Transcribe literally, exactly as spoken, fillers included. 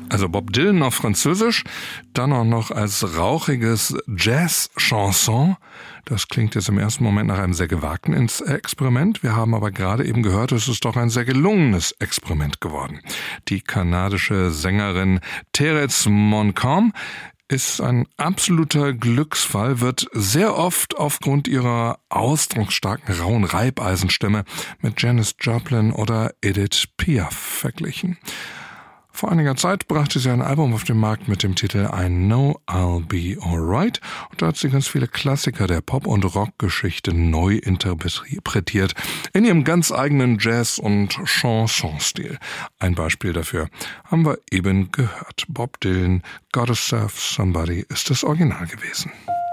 Also Bob Dylan auf Französisch, dann auch noch als rauchiges Jazz-Chanson. Das klingt jetzt im ersten Moment nach einem sehr gewagten Experiment. Wir haben aber gerade eben gehört, es ist doch ein sehr gelungenes Experiment geworden. Die kanadische Sängerin Thérèse Montcalm ist ein absoluter Glücksfall, wird sehr oft aufgrund ihrer ausdrucksstarken, rauen Reibeisenstimme mit Janis Joplin oder Edith Piaf verglichen. Vor einiger Zeit brachte sie ein Album auf den Markt mit dem Titel I Know I'll Be Alright und da hat sie ganz viele Klassiker der Pop- und Rockgeschichte neu interpretiert in ihrem ganz eigenen Jazz- und Chansonstil. Ein Beispiel dafür haben wir eben gehört. Bob Dylan, Gotta Serve Somebody ist das Original gewesen.